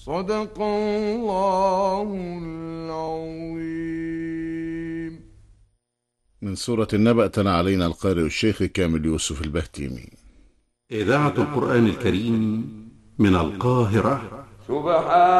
صدق الله العظيم. من سورة النبأ تلا علينا القارئ الشيخ كامل يوسف البهتيمي. إذاعة القرآن الكريم من القاهرة. سبحان